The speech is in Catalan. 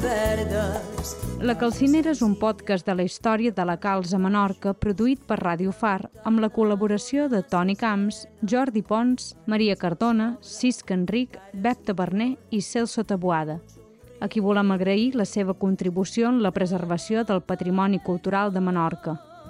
verdes. La Calcinera és un podcast de la història de la calç a Menorca produït per Ràdio Far amb la col·laboració de Toni Camps, Jordi Pons, Maria Cardona, Cisca Enric, Bep Taverner i Celso Taboada, a qui volem agrair la seva contribució en la preservació del patrimoni cultural de Menorca.